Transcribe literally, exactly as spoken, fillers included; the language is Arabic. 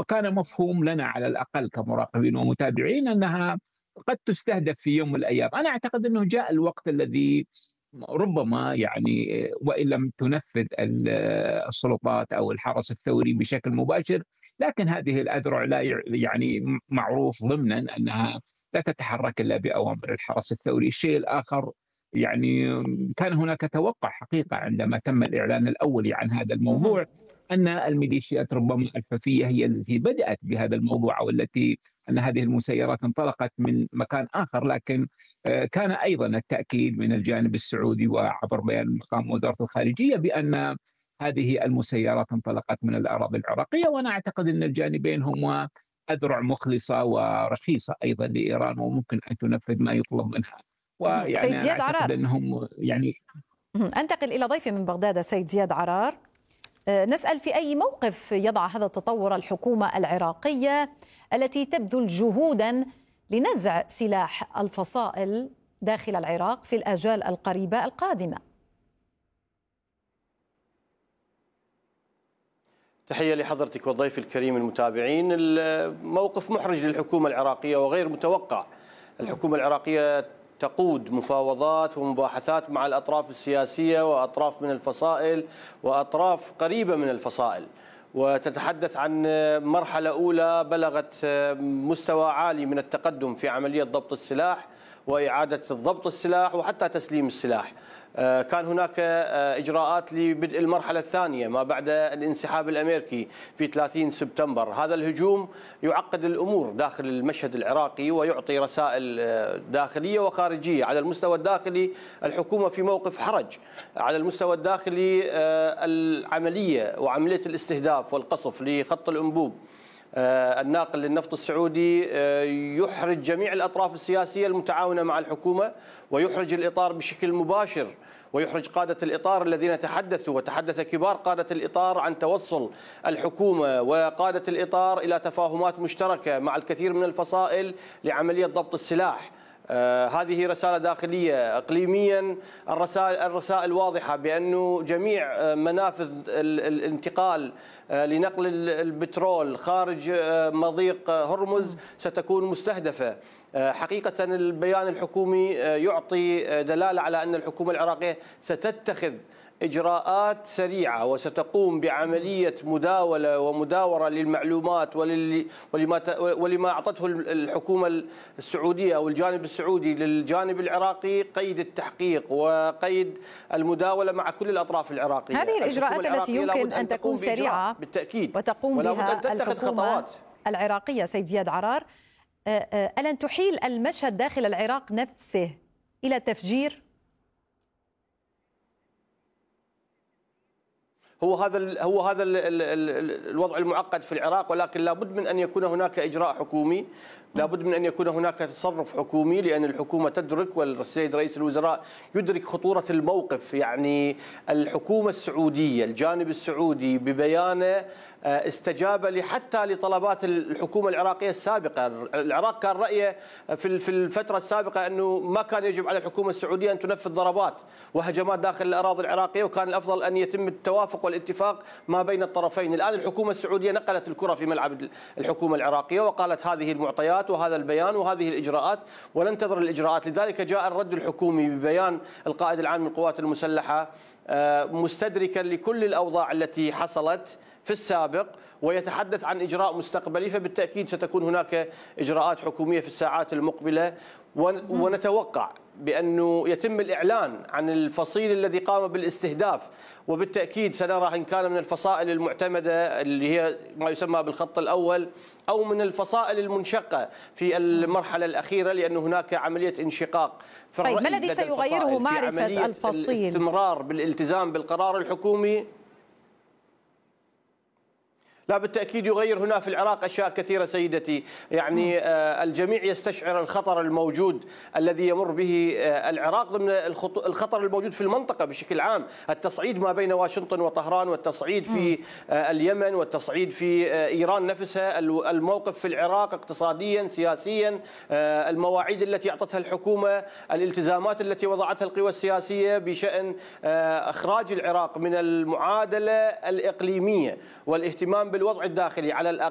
وكان مفهوم لنا على الأقل كمراقبين ومتابعين أنها قد تستهدف في يوم من الأيام. أنا أعتقد أنه جاء الوقت الذي ربما يعني وإن لم تنفذ ال- السلطات أو الحرس الثوري بشكل مباشر، لكن هذه الأذرع لا يع- يعني معروف ضمنا أنها لا تتحرك إلا بأوامر الحرس الثوري. الشيء الآخر يعني كان هناك توقع حقيقة عندما تم الإعلان الأولي عن هذا مهم. الموضوع أن الميليشيات ربما الحوثية هي التي بدأت بهذا الموضوع، أو التي أن هذه المسيرات انطلقت من مكان آخر. لكن آه، كان أيضا التأكيد من الجانب السعودي وعبر بيان مقام وزارة الخارجية بأن هذه المسيرات انطلقت من الأراضي العراقية. وأنا أعتقد أن الجانبين هما أذرع مخلصة ورخيصة أيضا لإيران، وممكن أن تنفذ ما يطلب منها. مهم. سيد ويعني أنا زياد أعتقد عرار، أنهم يعني مهم. أنتقل إلى ضيفي من بغداد سيد زياد عرار. أه، نسأل في أي موقف يضع هذا التطور الحكومة العراقية التي تبذل جهودا لنزع سلاح الفصائل داخل العراق في الآجال القريبة القادمة؟ تحية لحضرتك والضيف الكريم المتابعين. الموقف محرج للحكومة العراقية وغير متوقع. الحكومة العراقية تقود مفاوضات ومباحثات مع الأطراف السياسية وأطراف من الفصائل وأطراف قريبة من الفصائل، وتتحدث عن مرحلة أولى بلغت مستوى عالي من التقدم في عملية ضبط السلاح وإعادة ضبط السلاح وحتى تسليم السلاح. كان هناك إجراءات لبدء المرحلة الثانية ما بعد الانسحاب الأمريكي في ثلاثين سبتمبر. هذا الهجوم يعقد الأمور داخل المشهد العراقي ويعطي رسائل داخلية وخارجية. على المستوى الداخلي الحكومة في موقف حرج. على المستوى الداخلي العملية وعملية الاستهداف والقصف لخط الأنبوب الناقل للنفط السعودي يحرج جميع الأطراف السياسية المتعاونة مع الحكومة، ويحرج الإطار بشكل مباشر، ويحرج قادة الإطار الذين تحدثوا وتحدث كبار قادة الإطار عن توصل الحكومة وقادة الإطار إلى تفاهمات مشتركة مع الكثير من الفصائل لعملية ضبط السلاح. آه هذه رسالة داخلية. إقليميا الرسائل الرسائل واضحة بأنه جميع آه منافذ الانتقال آه لنقل البترول خارج آه مضيق آه هرمز ستكون مستهدفة. آه حقيقة البيان الحكومي آه يعطي آه دلالة على أن الحكومة العراقية ستتخذ إجراءات سريعة وستقوم بعملية مداولة ومداورة للمعلومات ولما ولما أعطته الحكومة السعودية أو الجانب السعودي للجانب العراقي قيد التحقيق وقيد المداولة مع كل الأطراف العراقية. هذه الإجراءات التي يمكن أن تكون سريعة بالتأكيد وتقوم بها الحكومة العراقية سيد زياد عرار، ألن تحيل المشهد داخل العراق نفسه إلى التفجير؟ هو هذا هو هذا ال ال ال الوضع المعقد في العراق، ولكن لابد من ان يكون هناك اجراء حكومي، لابد من ان يكون هناك تصرف حكومي، لان الحكومه تدرك والسيد رئيس الوزراء يدرك خطوره الموقف. يعني الحكومه السعوديه، الجانب السعودي ببيانه استجاب لحتى لطلبات الحكومه العراقيه السابقه. العراق كان رايه في في الفتره السابقه انه ما كان يجب على الحكومه السعوديه ان تنفذ ضربات وهجمات داخل الاراضي العراقيه، وكان الافضل ان يتم التوافق والاتفاق ما بين الطرفين. الان الحكومه السعوديه نقلت الكره في ملعب الحكومه العراقيه وقالت هذه المعطيات وهذا البيان وهذه الاجراءات وننتظر الاجراءات. لذلك جاء الرد الحكومي ببيان القائد العام للقوات المسلحه مستدركا لكل الاوضاع التي حصلت في السابق ويتحدث عن إجراء مستقبلي. فبالتأكيد ستكون هناك إجراءات حكومية في الساعات المقبلة، ونتوقع بأنه يتم الإعلان عن الفصيل الذي قام بالاستهداف، وبالتأكيد سنرى إن كان من الفصائل المعتمدة اللي هي ما يسمى بالخط الأول أو من الفصائل المنشقة في المرحلة الأخيرة، لأن هناك عملية انشقاق في الرأي. طيب ما الذي سيغيره معرفة الفصيل؟ الاستمرار بالالتزام بالقرار الحكومي لا بالتأكيد يغير هنا في العراق أشياء كثيرة سيدتي. يعني آه الجميع يستشعر الخطر الموجود الذي يمر به آه العراق ضمن الخطر الموجود في المنطقة بشكل عام. التصعيد ما بين واشنطن وطهران، والتصعيد في آه اليمن، والتصعيد في آه إيران نفسها، الموقف في العراق اقتصاديا سياسيا، آه المواعيد التي أعطتها الحكومة، الالتزامات التي وضعتها القوى السياسية بشأن آه إخراج العراق من المعادلة الإقليمية والاهتمام بالوضع الداخلي على الأقل.